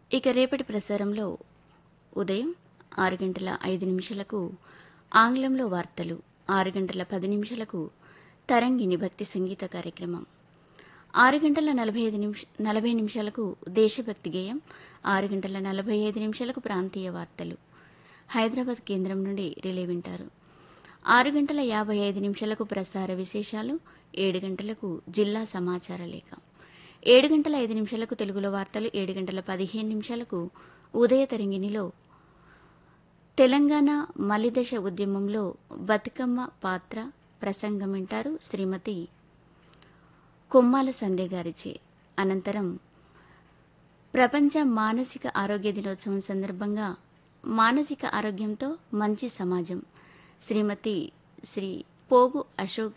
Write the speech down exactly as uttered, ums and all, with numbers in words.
ఇక రేపటి ప్రసారంలో ఉదయం ఆరు గంటల ఐదు నిమిషాలకు ఆంగ్లంలో వార్తలు, ఆరు గంటల పది నిమిషాలకు తరంగిణి భక్తి సంగీత కార్యక్రమం, ఆరు గంటల నలభై ఐదు నిమిష నలభై నిమిషాలకు దేశభక్తి గేయం, ఆరు గంటల నలభై ఐదు నిమిషాలకు ప్రాంతీయ వార్తలు హైదరాబాద్ కేంద్రం నుండి రిలే వింటారు. ఆరు గంటల యాభై ఐదు నిమిషాలకు ప్రసార విశేషాలు, ఏడు గంటలకు జిల్లా సమాచార లేఖ, ఏడు గంటల ఐదు నిమిషాలకు తెలుగులో వార్తలు, ఏడు గంటల పదిహేను నిమిషాలకు ఉదయ తరంగిణిలో తెలంగాణ మలిదశ ఉద్యమంలో బతుకమ్మ పాత్ర ప్రసంగం వింటారు శ్రీమతి కొమ్మాల సంధ్య గారిచే. అనంతరం ప్రపంచ మానసిక ఆరోగ్య దినోత్సవం సందర్భంగా మానసిక ఆరోగ్యంతో మంచి సమాజం శ్రీమతి శ్రీ పోగు అశోక్